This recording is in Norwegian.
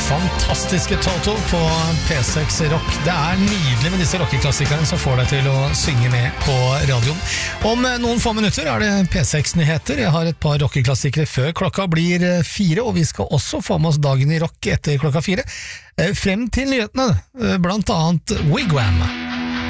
Fantastiske Toto på P6 Rock. Det nydelig med disse rockeklassikerne som får deg til å synge med på radioen. Om noen få minutter det P6-nyheter. Jeg har et par rockeklassikere før klokka blir 4, og vi skal også få med oss dagen i rock etter klokka 4. Frem til nyhetene, blant annet Wigwam.